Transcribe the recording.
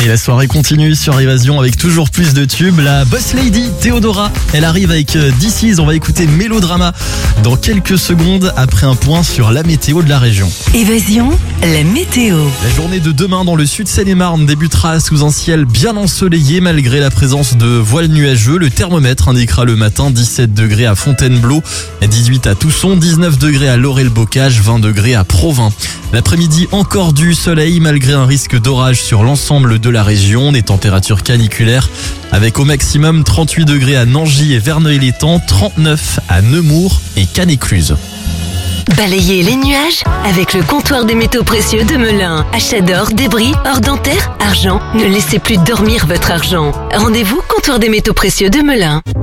la soirée continue sur Évasion avec toujours plus de tubes. La boss lady Théodora, elle arrive avec This Is. On va écouter Mélodrama dans quelques secondes après un point sur la météo de la région. Évasion, la météo. La journée de demain dans le sud Seine-et-Marne débutera sous un ciel bien ensoleillé malgré la présence de voiles nuageux. Le thermomètre indiquera le matin 17 degrés à Fontainebleau, 18 à Tousson, 19 degrés à Laurel-Bocage, 20 degrés à Provins. L'après-midi, encore du soleil malgré un risque d'orage sur l'ensemble de la région. Des températures caniculaires avec au maximum 38 degrés à Nangy et Verneuil-l'Étang, 39 à Nemours et Cannes-Écluse. Balayez les nuages avec le comptoir des métaux précieux de Melun. Achat d'or, débris, or dentaire, argent. Ne laissez plus dormir votre argent. Rendez-vous comptoir des métaux précieux de Melun.